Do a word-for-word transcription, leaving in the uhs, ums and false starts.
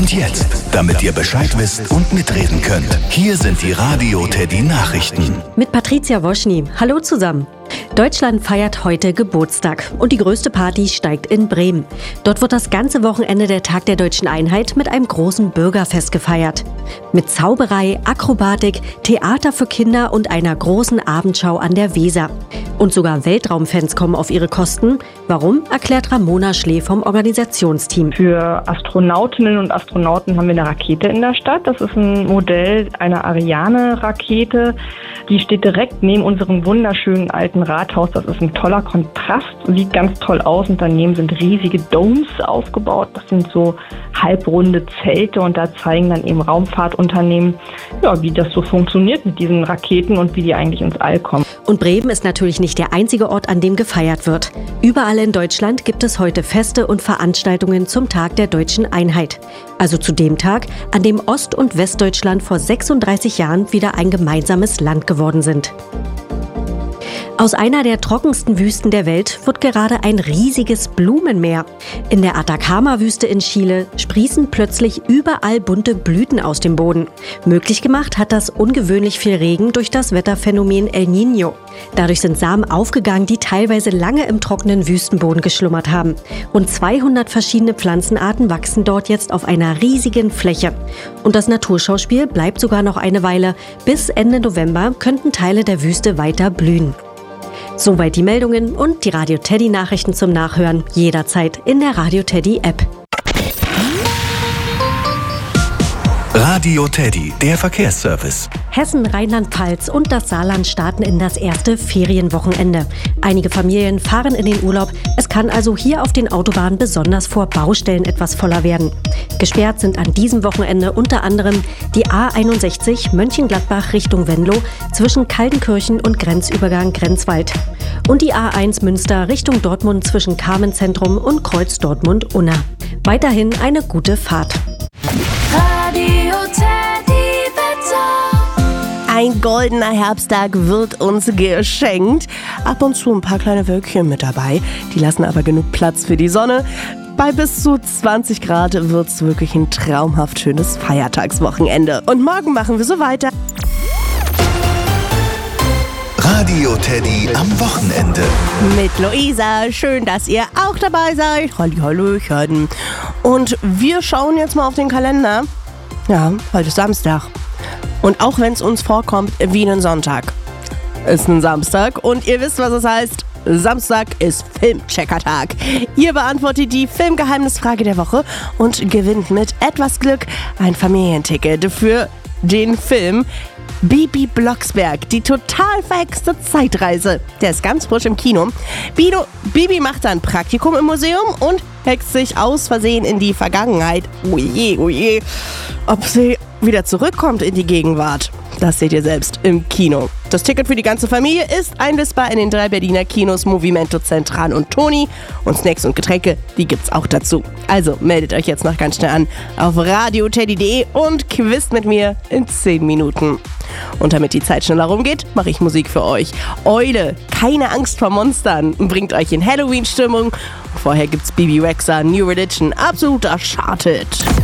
Und jetzt, damit ihr Bescheid wisst und mitreden könnt, hier sind die Radio Teddy Nachrichten. Mit Patricia Woschny. Hallo zusammen. Deutschland feiert heute Geburtstag und die größte Party steigt in Bremen. Dort wird das ganze Wochenende der Tag der Deutschen Einheit mit einem großen Bürgerfest gefeiert. Mit Zauberei, Akrobatik, Theater für Kinder und einer großen Abendschau an der Weser. Und sogar Weltraumfans kommen auf ihre Kosten. Warum, erklärt Ramona Schlee vom Organisationsteam. Für Astronautinnen und Astronauten haben wir eine Rakete in der Stadt. Das ist ein Modell einer Ariane-Rakete. Die steht direkt neben unserem wunderschönen alten Rathaus. Das ist ein toller Kontrast, sieht ganz toll aus. Und daneben sind riesige Domes aufgebaut. Das sind so halbrunde Zelte und da zeigen dann eben Raumfahrtunternehmen, ja, wie das so funktioniert mit diesen Raketen und wie die eigentlich ins All kommen. Und Bremen ist natürlich nicht der einzige Ort, an dem gefeiert wird. Überall in Deutschland gibt es heute Feste und Veranstaltungen zum Tag der Deutschen Einheit. Also zu dem Tag, an dem Ost- und Westdeutschland vor sechsunddreißig Jahren wieder ein gemeinsames Land geworden sind. Aus einer der trockensten Wüsten der Welt wird gerade ein riesiges Blumenmeer. In der Atacama-Wüste in Chile sprießen plötzlich überall bunte Blüten aus dem Boden. Möglich gemacht hat das ungewöhnlich viel Regen durch das Wetterphänomen El Niño. Dadurch sind Samen aufgegangen, die teilweise lange im trockenen Wüstenboden geschlummert haben. Rund zweihundert verschiedene Pflanzenarten wachsen dort jetzt auf einer riesigen Fläche. Und das Naturschauspiel bleibt sogar noch eine Weile. Bis Ende November könnten Teile der Wüste weiter blühen. Soweit die Meldungen und die Radio Teddy Nachrichten zum Nachhören jederzeit in der Radio Teddy App. Radio Teddy, der Verkehrsservice. Hessen, Rheinland-Pfalz und das Saarland starten in das erste Ferienwochenende. Einige Familien fahren in den Urlaub. Es kann also hier auf den Autobahnen besonders vor Baustellen etwas voller werden. Gesperrt sind an diesem Wochenende unter anderem die A einundsechzig Mönchengladbach Richtung Venlo zwischen Kaltenkirchen und Grenzübergang Grenzwald. Und die A eins Münster Richtung Dortmund zwischen Carmenzentrum und Kreuz Dortmund-Unna. Weiterhin eine gute Fahrt. Radio Teddy Wetter. Ein goldener Herbsttag wird uns geschenkt. Ab und zu ein paar kleine Wölkchen mit dabei. Die lassen aber genug Platz für die Sonne. Bei bis zu zwanzig Grad wird es wirklich ein traumhaft schönes Feiertagswochenende. Und morgen machen wir so weiter. Radio Teddy am Wochenende. Mit Luisa. Schön, dass ihr auch dabei seid. Halli, hallöchen. Und wir schauen jetzt mal auf den Kalender. Ja, heute ist Samstag. Und auch wenn es uns vorkommt wie ein Sonntag, ist ein Samstag. Und ihr wisst, was es heißt. Samstag ist Filmcheckertag. Ihr beantwortet die Filmgeheimnisfrage der Woche und gewinnt mit etwas Glück ein Familienticket für den Film Bibi Blocksberg, die total verhexte Zeitreise. Der ist ganz frisch im Kino. Bido, Bibi macht dann Praktikum im Museum und hext sich aus Versehen in die Vergangenheit. Oje, oje. Ob sie wieder zurückkommt in die Gegenwart, das seht ihr selbst im Kino. Das Ticket für die ganze Familie ist einlösbar in den drei Berliner Kinos Movimento, Zentral und Toni. Und Snacks und Getränke, die gibt's auch dazu. Also meldet euch jetzt noch ganz schnell an auf radio teddy punkt de und quizt mit mir in zehn Minuten. Und damit die Zeit schneller rumgeht, mache ich Musik für euch. Eule, keine Angst vor Monstern, bringt euch in Halloween-Stimmung. Vorher gibt's Bibi Rexha, New Religion, absoluter Charted.